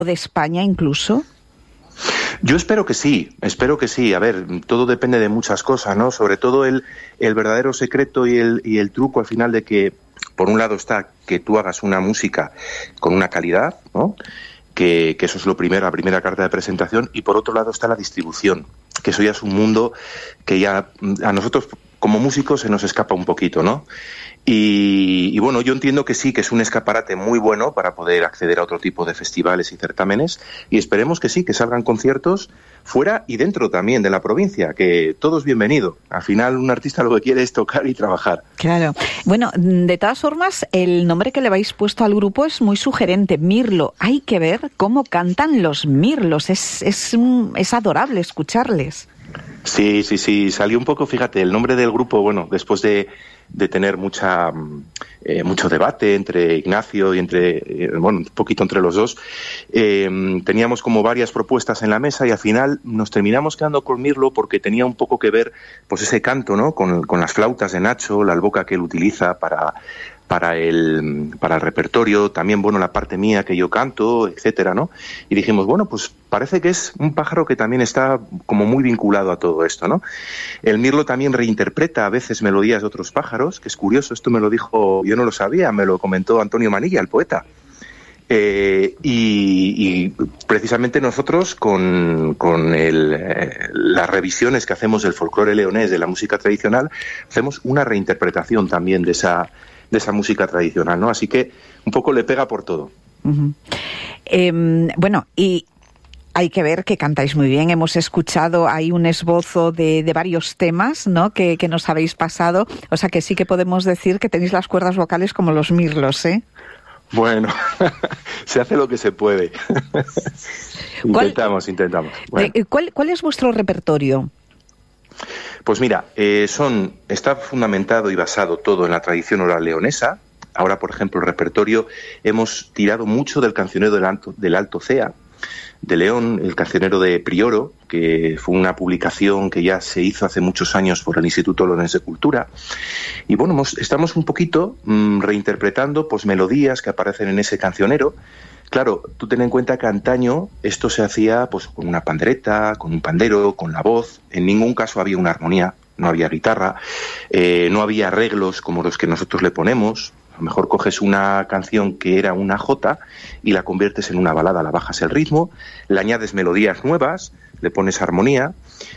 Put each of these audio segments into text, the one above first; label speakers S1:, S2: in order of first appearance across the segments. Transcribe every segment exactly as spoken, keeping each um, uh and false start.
S1: de España incluso?
S2: Yo espero que sí, espero que sí. A ver, todo depende de muchas cosas, ¿no? Sobre todo el, el verdadero secreto y el, y el truco al final de que, por un lado está que tú hagas una música con una calidad, ¿no? Que, que eso es lo primero, la primera carta de presentación, y por otro lado está la distribución, que eso ya es un mundo que ya a nosotros como músicos se nos escapa un poquito, ¿no? Y, y bueno, yo entiendo que sí, que es un escaparate muy bueno para poder acceder a otro tipo de festivales y certámenes, y esperemos que sí, que salgan conciertos fuera y dentro también de la provincia, que todo es bienvenido. Al final un artista lo que quiere es tocar y trabajar.
S1: Claro. Bueno, de todas formas, el nombre que le habéis puesto al grupo es muy sugerente, Mirlo. Hay que ver cómo cantan los mirlos, es, es, es adorable escucharles.
S2: Sí, sí, sí, salió un poco, fíjate, el nombre del grupo, bueno, después de, de tener mucha eh, mucho debate entre Ignacio y entre, eh, bueno, un poquito entre los dos, eh, teníamos como varias propuestas en la mesa y al final nos terminamos quedando con Mirlo porque tenía un poco que ver, pues ese canto, ¿no?, con, con las flautas de Nacho, la alboca que él utiliza para... para el para el repertorio, también, bueno, la parte mía que yo canto, etcétera, ¿no? Y dijimos, bueno, pues parece que es un pájaro que también está como muy vinculado a todo esto, ¿no? El mirlo también reinterpreta a veces melodías de otros pájaros, que es curioso, esto me lo dijo, yo no lo sabía, me lo comentó Antonio Manilla, el poeta. Eh, y, y precisamente nosotros con, con el, eh, las revisiones que hacemos del folclore leonés, de la música tradicional, hacemos una reinterpretación también de esa de esa música tradicional, ¿no? Así que un poco le pega por todo.
S1: Uh-huh. Eh, bueno, y hay que ver que cantáis muy bien. Hemos escuchado ahí un esbozo de, de varios temas, ¿no?, que, que nos habéis pasado. O sea que sí que podemos decir que tenéis las cuerdas vocales como los mirlos, ¿eh?
S2: Bueno, se hace lo que se puede. intentamos, intentamos. Bueno.
S1: ¿Cuál, ¿Cuál es vuestro repertorio?
S2: Pues mira, eh, son está fundamentado y basado todo en la tradición oral leonesa. Ahora, por ejemplo, el repertorio hemos tirado mucho del cancionero del Alto, del Alto Cea, de León, el cancionero de Prioro, que fue una publicación que ya se hizo hace muchos años por el Instituto Leonés de Cultura. Y bueno, hemos, estamos un poquito mmm, reinterpretando pues melodías que aparecen en ese cancionero. Claro, tú ten en cuenta que antaño esto se hacía pues con una pandereta, con un pandero, con la voz. En ningún caso había una armonía, no había guitarra, eh, no había arreglos como los que nosotros le ponemos. A lo mejor coges una canción que era una jota y la conviertes en una balada, la bajas el ritmo, le añades melodías nuevas, le pones armonía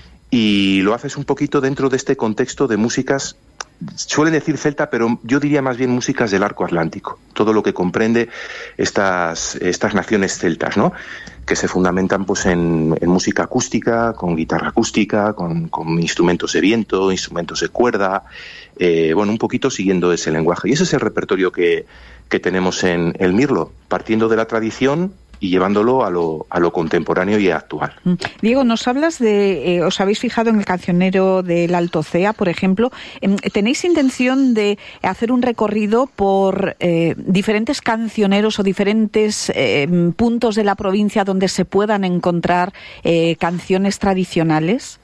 S2: y lo haces un poquito dentro de este contexto de músicas. Suelen decir celta, pero yo diría más bien músicas del arco atlántico, todo lo que comprende estas, estas naciones celtas, ¿no?, que se fundamentan pues en, en música acústica, con guitarra acústica, con, con instrumentos de viento, instrumentos de cuerda, eh, bueno, un poquito siguiendo ese lenguaje. Y ese es el repertorio que, que tenemos en el mirlo, partiendo de la tradición y llevándolo a lo, a lo contemporáneo y actual.
S1: Diego, nos hablas de, eh, os habéis fijado en el cancionero del Alto Cea, por ejemplo. ¿Tenéis intención de hacer un recorrido por eh, diferentes cancioneros o diferentes eh, puntos de la provincia donde se puedan encontrar eh, canciones tradicionales?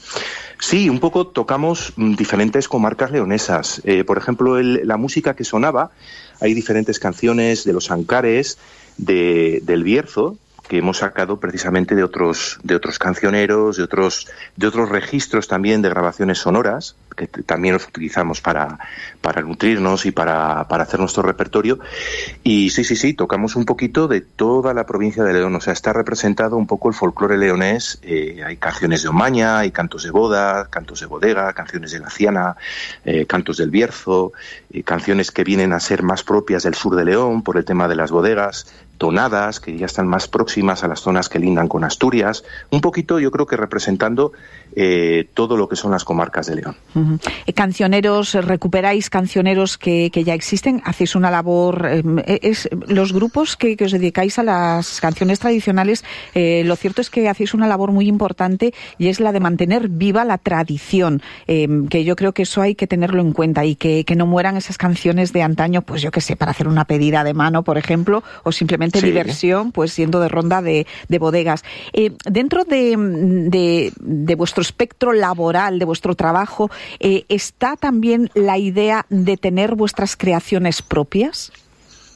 S2: Sí, un poco tocamos diferentes comarcas leonesas. Eh, por ejemplo, el, la música que sonaba, hay diferentes canciones de los Ancares, de, del Bierzo, que hemos sacado precisamente de otros de otros cancioneros, de otros de otros registros también de grabaciones sonoras, que t- también los utilizamos para, para nutrirnos y para, para hacer nuestro repertorio. Y sí, sí, sí, tocamos un poquito de toda la provincia de León. O sea, está representado un poco el folclore leonés. Eh, hay canciones de Omaña, hay cantos de boda, cantos de bodega, canciones de la Ciana, eh, cantos del Bierzo, eh, canciones que vienen a ser más propias del sur de León por el tema de las bodegas, tonadas que ya están más próximas a las zonas que lindan con Asturias, un poquito yo creo que representando eh, todo lo que son las comarcas de León.
S1: Uh-huh. Cancioneros, recuperáis cancioneros que, que ya existen, hacéis una labor, eh, es los grupos que, que os dedicáis a las canciones tradicionales, eh, lo cierto es que hacéis una labor muy importante y es la de mantener viva la tradición, eh, que yo creo que eso hay que tenerlo en cuenta y que, que no mueran esas canciones de antaño, pues yo qué sé, para hacer una pedida de mano, por ejemplo, o simplemente sí. diversión, pues siendo de ronda de, de bodegas. Eh, dentro de, de, de vuestro espectro laboral, de vuestro trabajo, eh, ¿está también la idea de tener vuestras creaciones propias?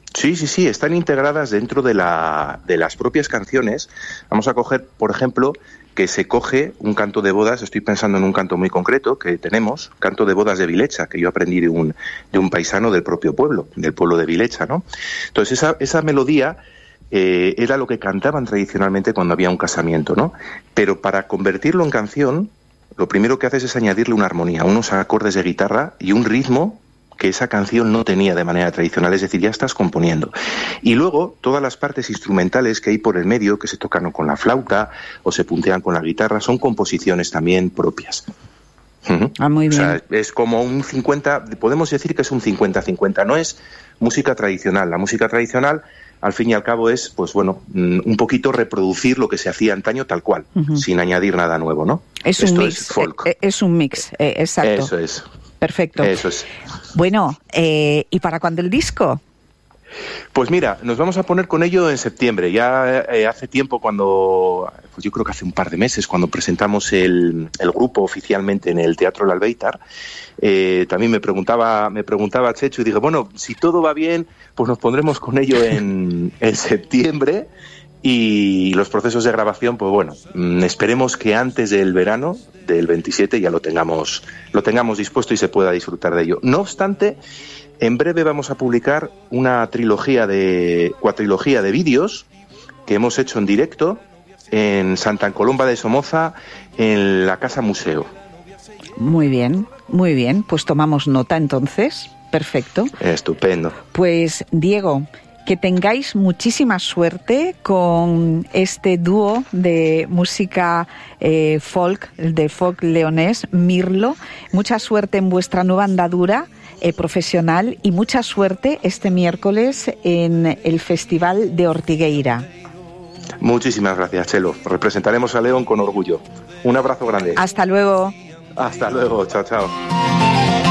S2: Sí, sí, sí, están integradas dentro de, la, de las propias canciones. Vamos a coger, por ejemplo, que se coge un canto de bodas, estoy pensando en un canto muy concreto que tenemos, canto de bodas de Vilecha, que yo aprendí de un, de un paisano del propio pueblo, del pueblo de Vilecha, ¿no? Entonces, esa, esa melodía eh, era lo que cantaban tradicionalmente cuando había un casamiento, ¿no? Pero para convertirlo en canción, lo primero que haces es añadirle una armonía, unos acordes de guitarra y un ritmo que esa canción no tenía de manera tradicional, es decir, ya estás componiendo. Y luego, todas las partes instrumentales que hay por el medio, que se tocan con la flauta o se puntean con la guitarra, son composiciones también propias.
S1: Ah, muy bien.
S2: O sea, es como un cincuenta, podemos decir que es un cincuenta cincuenta, no es música tradicional. La música tradicional, al fin y al cabo, es, pues bueno, un poquito reproducir lo que se hacía antaño tal cual, uh-huh. sin añadir nada nuevo, ¿no?
S1: Es
S2: Esto
S1: un mix,
S2: es folk.
S1: Es, es un mix, eh, exacto.
S2: Eso es.
S1: Perfecto.
S2: Eso es.
S1: Bueno, eh, ¿y para cuándo el disco?
S2: Pues mira, nos vamos a poner con ello en septiembre. Ya eh, hace tiempo cuando, pues yo creo que hace un par de meses, cuando presentamos el, el grupo oficialmente en el Teatro El Albéitar, eh, también me preguntaba, me preguntaba Chechu y dije, bueno, si todo va bien, pues nos pondremos con ello en, en septiembre. Y los procesos de grabación, pues bueno, esperemos que antes del verano del veintisiete ya lo tengamos, lo tengamos dispuesto y se pueda disfrutar de ello. No obstante, en breve vamos a publicar una trilogía de, cuatrilogía de vídeos que hemos hecho en directo en Santa Colomba de Somoza, en la Casa Museo.
S1: Muy bien, muy bien. Pues tomamos nota entonces. Perfecto.
S2: Estupendo.
S1: Pues Diego, que tengáis muchísima suerte con este dúo de música eh, folk, de folk leonés, Mirlo. Mucha suerte en vuestra nueva andadura eh, profesional y mucha suerte este miércoles en el Festival de Ortigueira.
S2: Muchísimas gracias, Chelo. Representaremos a León con orgullo. Un abrazo grande.
S1: Hasta luego.
S2: Hasta luego. Chao, chao.